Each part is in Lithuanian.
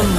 FM.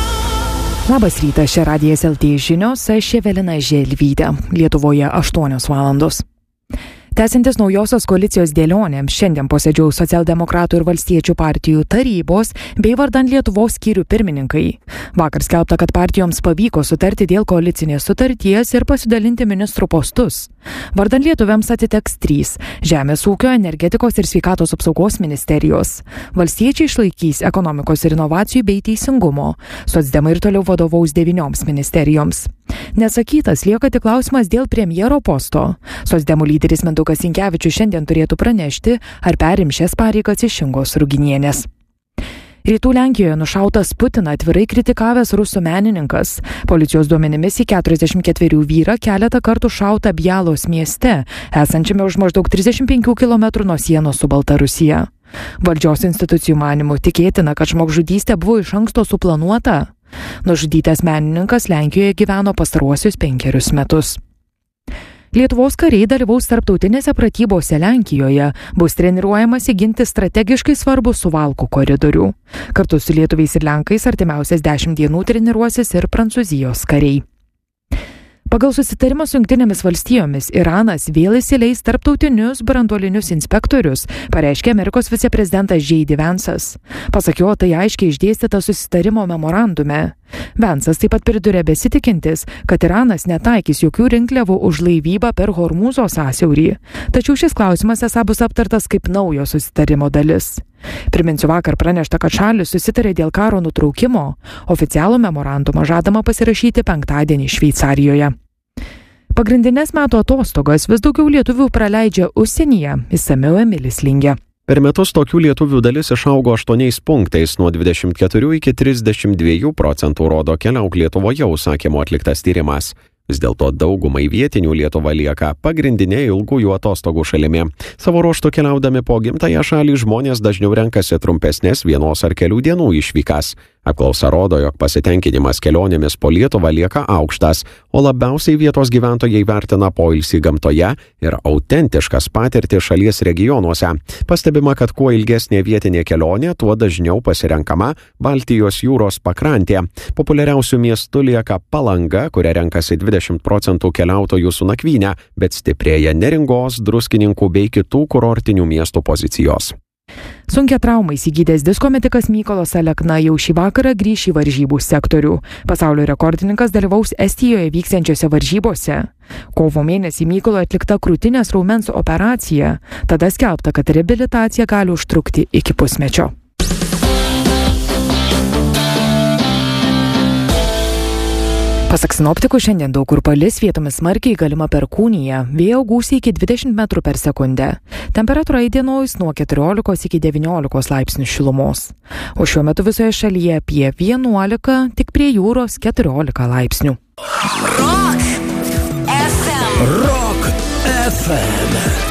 Labas rytas, čia Radijas LT žinios, aš Evelina Želvytė. Lietuvoje 8 valandos. Tęsiantis naujosios koalicijos dėlionėms, šiandien posėdžiaus Socialdemokratų ir Valstiečių partijų tarybos bei vardan Lietuvos skyrių pirmininkai. Vakar skelbta, kad partijoms pavyko sutarti dėl koalicinės sutarties ir pasidalinti ministrų postus. Vardan lietuviams atiteks 3 – Žemės ūkio, energetikos ir sveikatos apsaugos ministerijos. Valstiečiai išlaikys ekonomikos ir inovacijų bei teisingumo. Socdemai ir toliau vadovaus 9 ministerijoms. Nesakytas lieka tik klausimas dėl premjero posto. Socdemų lyderis Mindaugas Sinkevičius šiandien turėtų pranešti, ar perims šias pareigas iš Ingos Ruginienės. Rytų Lenkijoje nušautas Putiną atvirai kritikavęs rusų menininkas. Policijos duomenimis į 44 vyrą keletą kartų šauta Bjalos mieste, esančiame už maždaug 35 km nuo sienos su Baltarusija. Valdžios institucijų manymu tikėtina, kad žmogžudystė buvo iš anksto suplanuota. Nužudytas menininkas Lenkijoje gyveno pastaruosius 5 metus. Lietuvos kariai dalyvaus tarptautinėse pratybose Lenkijoje, bus treniruojamasi ginti strategiškai svarbų Suvalkų koridorių. Kartu su lietuviais ir lenkais artimiausias 10 dienų treniruosis ir Prancūzijos kariai. Pagal susitarimą su Jungtinėmis valstijomis, Iranas vėl įsileis tarptautinius branduolinius inspektorius, pareiškė Amerikos viceprezidentas J.D. Vance'as. Pasak jo, tai aiškiai išdėstyta susitarimo memorandume. Vance'as taip pat pridūrė besitikintis, kad Iranas netaikys jokių rinkliavų už laivybą per Hormūzo sąsiaurį. Tačiau šis klausimas esą bus aptartas kaip naujo susitarimo dalis. Priminsiu, vakar pranešta, kad šalis susitarė dėl karo nutraukimo. Oficialų memorandumą žadama pasirašyti penktadienį Šveicarijoje. Pagrindinės metų atostogas vis daugiau lietuvių praleidžia užsienyje, išsamiau Emilis Lingė. Per metus tokių lietuvių dalis išaugo 8 punktais nuo 24 iki 32%, rodo Keliauk Lietuvoje užsakymo atliktas tyrimas. Vis dėlto daugumai vietinių Lietuva lieka pagrindinė ilgųjų atostogų šalimi. Savo ruožtu keliaudami po gimtąją šalį žmonės dažniau renkasi trumpesnės 1 ar kelių dienų išvykas. Apklausa rodo, jog pasitenkinimas kelionėmis po Lietuvą lieka aukštas, o labiausiai vietos gyventojai vertina poilsį gamtoje ir autentiškas patirtis šalies regionuose. Pastebima, kad kuo ilgesnė vietinė kelionė, tuo dažniau pasirenkama Baltijos jūros pakrantė. Populiariausių miestų lieka Palanga, kuria renkasi 20% keliautojų su nakvyne, bet stiprėja Neringos, Druskininkų bei kitų kurortinių miestų pozicijos. Sunkia trauma įsigydęs disko metikas Mykolas Alekna jau šį vakarą grįš į varžybų sektorių. Pasaulio rekordininkas dalyvaus Estijoje vyksiančiose varžybose. Kovo mėnesį Mykolo atlikta krūtinės raumens operacija. Tada skelbta, kad reabilitacija gali užtrukti iki pusmečio. Pasak sinoptikų, šiandien daug kur palis, vietomis smarkiai galima perkūnija, vėjo gūsiai iki 20 metrų per sekundę. Temperatūra įdienojus nuo 14 iki 19 laipsnių šilumos. O šiuo metu visoje šalyje apie 11, tik prie jūros 14 laipsnių. Rock FM.